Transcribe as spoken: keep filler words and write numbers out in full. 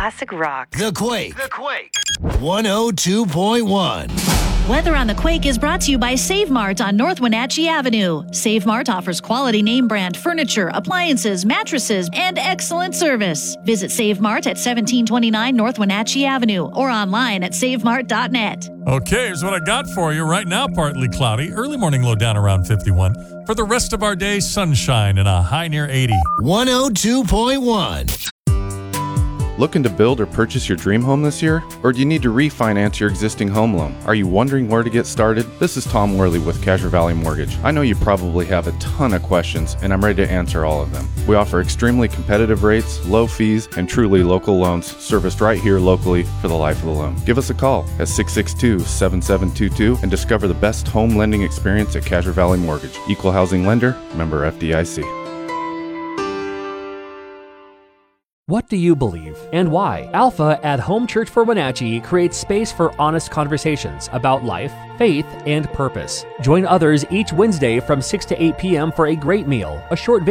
classic rock. The Quake. The Quake. one oh two point one. Weather on the Quake is brought to you by Save Mart on North Wenatchee Avenue. Save Mart offers quality name brand furniture, appliances, mattresses, and excellent service. Visit Save Mart at seventeen twenty-nine North Wenatchee Avenue or online at save mart dot net. Okay, here's what I got for you. Right now, partly cloudy. Early morning low down around fifty-one. For the rest of our day, sunshine and a high near eighty. one oh two point one. Looking to build or purchase your dream home this year? Or do you need to refinance your existing home loan? Are you wondering where to get started? This is Tom Worley with Casuar Valley Mortgage. I know you probably have a ton of questions, and I'm ready to answer all of them. We offer extremely competitive rates, low fees, and truly local loans serviced right here locally for the life of the loan. Give us a call at six six two, seven seven two two and discover the best home lending experience at Casuar Valley Mortgage. Equal housing lender, member F D I C. What do you believe and why? Alpha at Home Church for Wenatchee creates space for honest conversations about life, faith, and purpose. Join others each Wednesday from six to eight p.m. for a great meal, a short video